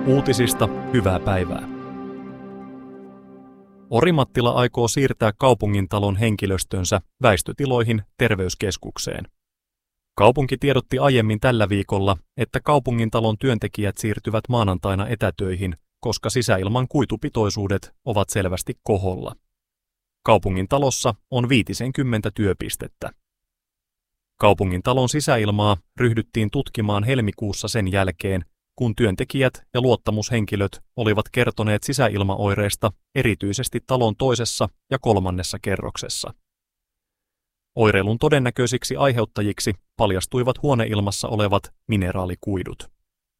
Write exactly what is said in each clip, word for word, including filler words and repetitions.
Uutisista hyvää päivää. Orimattila aikoo siirtää kaupungintalon henkilöstönsä väistötiloihin terveyskeskukseen. Kaupunki tiedotti aiemmin tällä viikolla, että kaupungintalon työntekijät siirtyvät maanantaina etätöihin, koska sisäilman kuitupitoisuudet ovat selvästi koholla. Kaupungintalossa on viitisenkymmentä työpistettä. Kaupungintalon sisäilmaa ryhdyttiin tutkimaan helmikuussa sen jälkeen, kun työntekijät ja luottamushenkilöt olivat kertoneet sisäilmaoireista erityisesti talon toisessa ja kolmannessa kerroksessa. Oireilun todennäköisiksi aiheuttajiksi paljastuivat huoneilmassa olevat mineraalikuidut.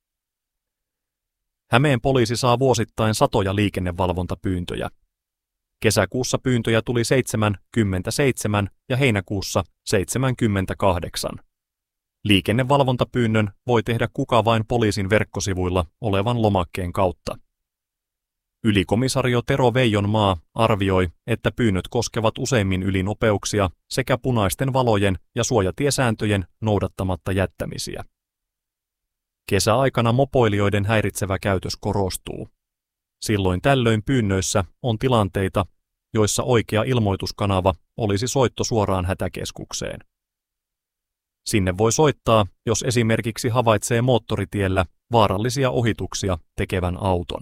Hämeen poliisi saa vuosittain satoja liikennevalvontapyyntöjä. Kesäkuussa pyyntöjä tuli seitsemänkymmentäseitsemän ja heinäkuussa seitsemänkymmentäkahdeksan. Liikennevalvontapyynnön voi tehdä kuka vain poliisin verkkosivuilla olevan lomakkeen kautta. Ylikomisario Tero Veijonmaa arvioi, että pyynnöt koskevat useimmin ylinopeuksia sekä punaisten valojen ja suojatiesääntöjen noudattamatta jättämisiä. Kesäaikana mopoilijoiden häiritsevä käytös korostuu. Silloin tällöin pyynnöissä on tilanteita, joissa oikea ilmoituskanava olisi soitto suoraan hätäkeskukseen. Sinne voi soittaa, jos esimerkiksi havaitsee moottoritiellä vaarallisia ohituksia tekevän auton.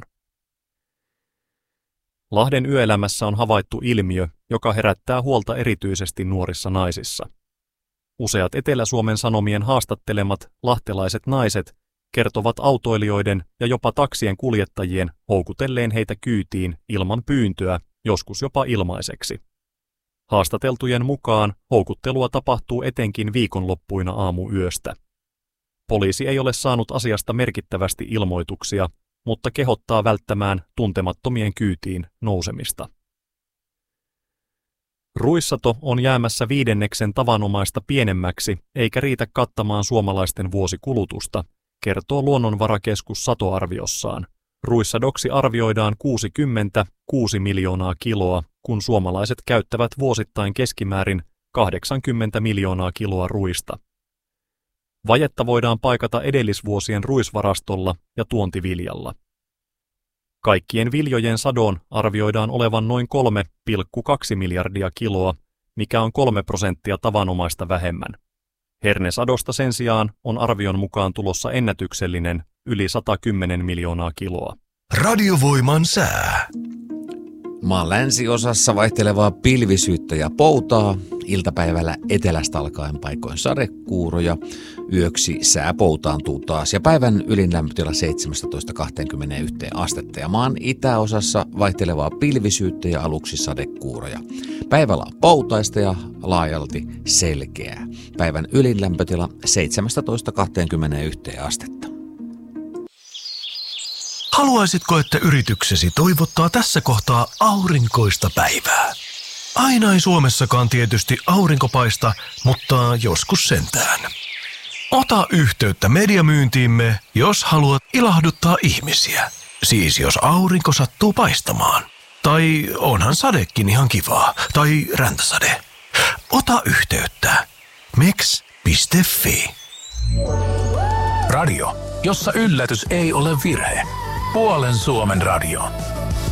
Lahden yöelämässä on havaittu ilmiö, joka herättää huolta erityisesti nuorissa naisissa. Useat Etelä-Suomen Sanomien haastattelemat lahtelaiset naiset kertovat autoilijoiden ja jopa taksien kuljettajien houkutelleen heitä kyytiin ilman pyyntöä, joskus jopa ilmaiseksi. Haastateltujen mukaan houkuttelua tapahtuu etenkin viikonloppuina aamuyöstä. Poliisi ei ole saanut asiasta merkittävästi ilmoituksia, mutta kehottaa välttämään tuntemattomien kyytiin nousemista. Ruissato on jäämässä viidenneksen tavanomaista pienemmäksi eikä riitä kattamaan suomalaisten vuosikulutusta, kertoo Luonnonvarakeskus satoarviossaan. Ruissadoksi arvioidaan kuusikymmentäkuusi miljoonaa kiloa, kun suomalaiset käyttävät vuosittain keskimäärin kahdeksankymmentä miljoonaa kiloa ruista. Vajetta voidaan paikata edellisvuosien ruisvarastolla ja tuontiviljalla. Kaikkien viljojen sadon arvioidaan olevan noin kolme pilkku kaksi miljardia kiloa, mikä on kolme prosenttia tavanomaista vähemmän. Hernesadosta sen sijaan on arvion mukaan tulossa ennätyksellinen yli sata kymmenen miljoonaa kiloa. Radiovoiman sää. Maan länsiosassa vaihtelevaa pilvisyyttä ja poutaa, iltapäivällä etelästä alkaen paikoin sadekuuroja, yöksi sää poutaantuu taas ja päivän ylin lämpötila seitsemästätoista kaksikymmentäyksi astetta ja maan itäosassa vaihtelevaa pilvisyyttä ja aluksi sadekuuroja. Päivällä on poutaista ja laajalti selkeää. Päivän ylin lämpötila seitsemästätoista kaksikymmentäyksi astetta. Haluaisitko, että yrityksesi toivottaa tässä kohtaa aurinkoista päivää? Aina ei Suomessakaan tietysti aurinko paista, mutta joskus sentään. Ota yhteyttä mediamyyntiimme, jos haluat ilahduttaa ihmisiä. Siis jos aurinko sattuu paistamaan. Tai onhan sadekin ihan kivaa. Tai räntäsade. Ota yhteyttä. meks piste fi. Radio, jossa yllätys ei ole virhe. Puolen Suomen radio.